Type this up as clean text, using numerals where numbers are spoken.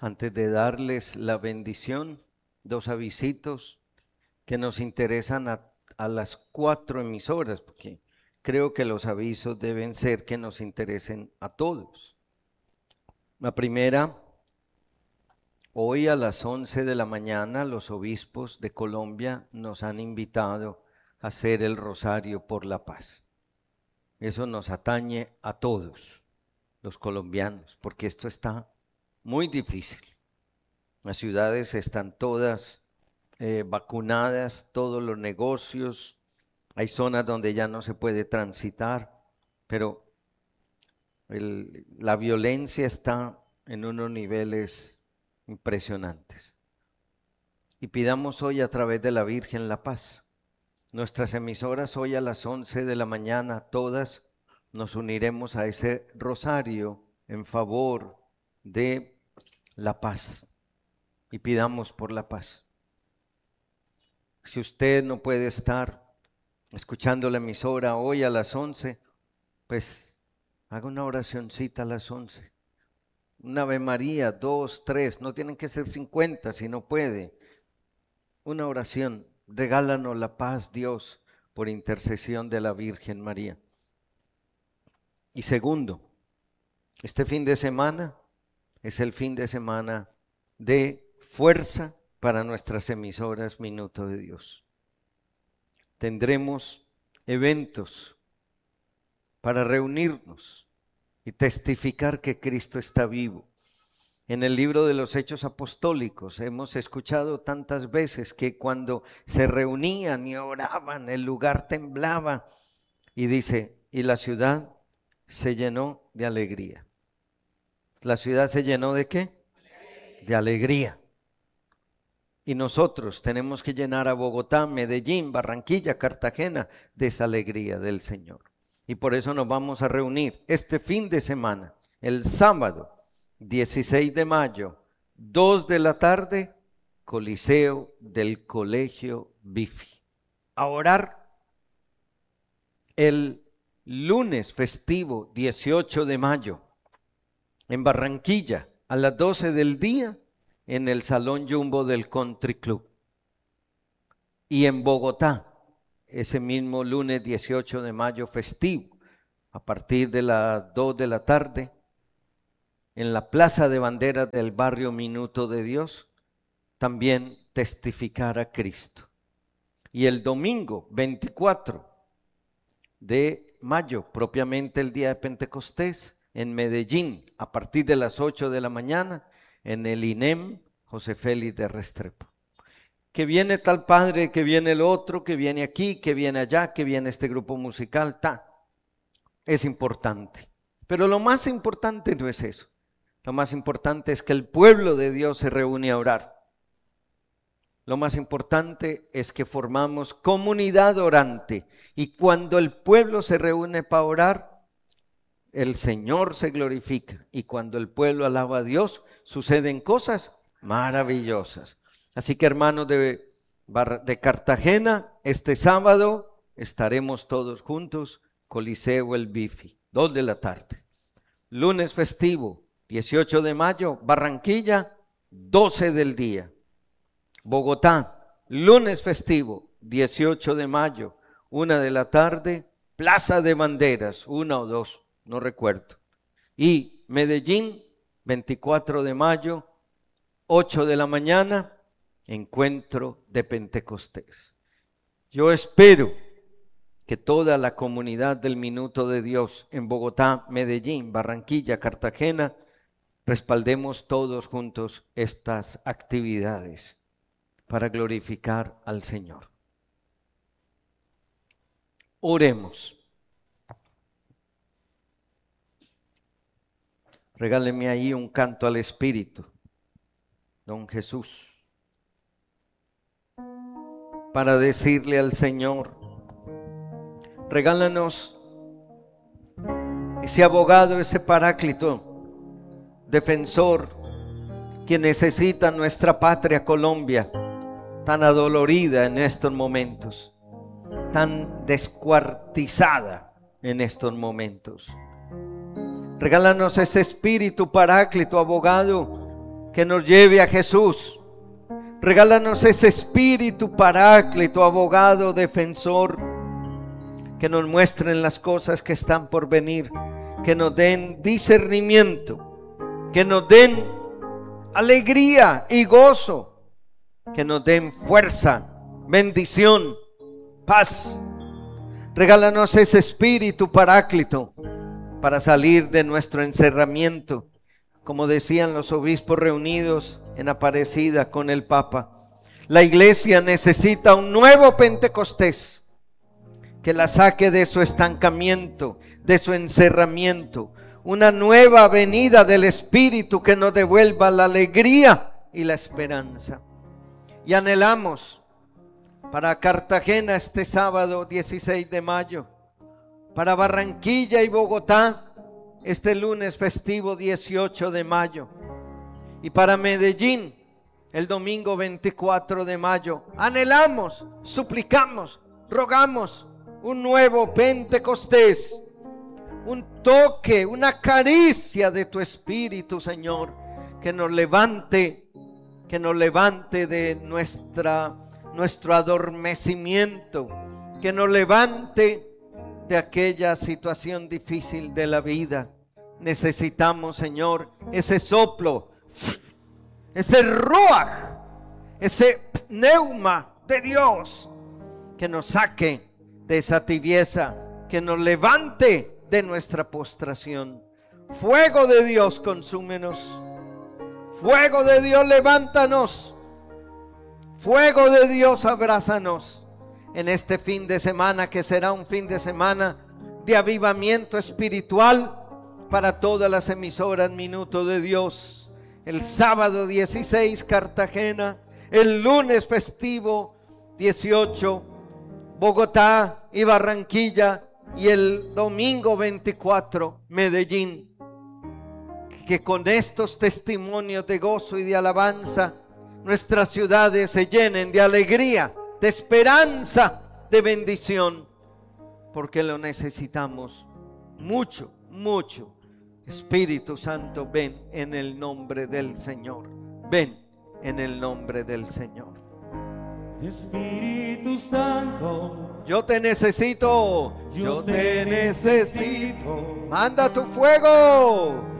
Antes de darles la bendición, dos avisitos que nos interesan a las 4 emisoras, porque creo que los avisos deben ser que nos interesen a todos. La primera, hoy a las 11 de la mañana los obispos de Colombia nos han invitado a hacer el rosario por la paz. Eso nos atañe a todos los colombianos, porque esto está muy difícil. Las ciudades están todas vacunadas, todos los negocios, hay zonas donde ya no se puede transitar, pero la violencia está en unos niveles impresionantes. Y pidamos hoy a través de la Virgen la paz. Nuestras emisoras hoy a las 11 de la mañana, todas nos uniremos a ese rosario en favor de la paz. Y pidamos por la paz. Si usted no puede estar escuchando la emisora hoy a las 11, pues haga una oracioncita a las 11. Una Ave María, 2, 3, no tienen que ser 50 si no puede. Una oración, regálanos la paz, Dios, por intercesión de la Virgen María. Y segundo, este fin de semana es el fin de semana de fuerza para nuestras emisoras Minuto de Dios. Tendremos eventos para reunirnos y testificar que Cristo está vivo. En el libro de los Hechos Apostólicos hemos escuchado tantas veces que cuando se reunían y oraban, el lugar temblaba. Y dice, y la ciudad se llenó de alegría. ¿La ciudad se llenó de qué? De alegría. Y nosotros tenemos que llenar a Bogotá, Medellín, Barranquilla, Cartagena de esa alegría del Señor. Y por eso nos vamos a reunir este fin de semana, el sábado 16 de mayo, 2 de la tarde, Coliseo del Colegio Bifi. A orar el lunes festivo 18 de mayo en Barranquilla a las 12 del día en el Salón Jumbo del Country Club. Y en Bogotá, ese mismo lunes 18 de mayo festivo, a partir de las 2 de la tarde, en la Plaza de Banderas del barrio Minuto de Dios, también testificar a Cristo. Y el domingo 24 de mayo, propiamente el día de Pentecostés, en Medellín, a partir de las 8 de la mañana, en el INEM José Félix de Restrepo. Que viene tal padre, que viene el otro, que viene aquí, que viene allá, que viene este grupo musical, es importante. Pero lo más importante no es eso. Lo más importante es que el pueblo de Dios se reúne a orar. Lo más importante es que formamos comunidad orante. Y cuando el pueblo se reúne para orar, el Señor se glorifica. Y cuando el pueblo alaba a Dios, suceden cosas maravillosas. Así que hermanos de Cartagena, este sábado estaremos todos juntos, Coliseo el Bifi, 2 de la tarde. Lunes festivo, 18 de mayo, Barranquilla, 12 del día. Bogotá, lunes festivo, 18 de mayo, 1 de la tarde, Plaza de Banderas, 1 o 2, no recuerdo. Y Medellín, 24 de mayo, 8 de la mañana, encuentro de Pentecostés. Yo espero que toda la comunidad del Minuto de Dios en Bogotá, Medellín, Barranquilla, Cartagena, respaldemos todos juntos estas actividades para glorificar al Señor. Oremos. Regáleme ahí un canto al Espíritu, don Jesús, para decirle al Señor, regálanos ese abogado, ese paráclito, defensor que necesita nuestra patria Colombia, tan adolorida en estos momentos, tan descuartizada en estos momentos. Regálanos ese espíritu paráclito, abogado, que nos lleve a Jesús. Regálanos ese espíritu paráclito, abogado, defensor, que nos muestren las cosas que están por venir, que nos den discernimiento, que nos den alegría y gozo, que nos den fuerza, bendición, paz. Regálanos ese espíritu paráclito para salir de nuestro encerramiento, como decían los obispos reunidos en Aparecida con el Papa. La iglesia necesita un nuevo Pentecostés que la saque de su estancamiento, de su encerramiento, una nueva venida del Espíritu que nos devuelva la alegría y la esperanza. Y anhelamos para Cartagena este sábado 16 de mayo, para Barranquilla y Bogotá este lunes festivo 18 de mayo, y para Medellín el domingo 24 de mayo. Anhelamos, suplicamos, rogamos un nuevo Pentecostés, un toque, una caricia de tu Espíritu, Señor, que nos levante de nuestro adormecimiento, que nos levante de aquella situación difícil de la vida. Necesitamos, Señor, ese soplo, ese ruaj, ese pneuma de Dios, que nos saque de esa tibieza, que nos levante de nuestra postración. Fuego de Dios, consúmenos. Fuego de Dios, levántanos. Fuego de Dios, abrázanos en este fin de semana, que será un fin de semana de avivamiento espiritual para todas las emisoras Minuto de Dios. El sábado 16 Cartagena, el lunes festivo 18 Bogotá y Barranquilla, y el domingo 24 Medellín. Que con estos testimonios de gozo y de alabanza nuestras ciudades se llenen de alegría, de esperanza, de bendición, porque lo necesitamos mucho, mucho. Espíritu Santo, ven en el nombre del Señor. Ven en el nombre del Señor. Espíritu Santo, yo te necesito, yo te necesito. Manda tu fuego.